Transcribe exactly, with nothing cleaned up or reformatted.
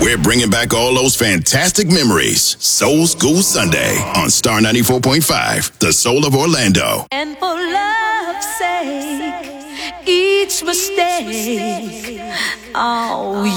We're bringing back all those fantastic memories. Soul School Sunday on Star ninety-four point five, the soul of Orlando. And for love's sake, each mistake, oh,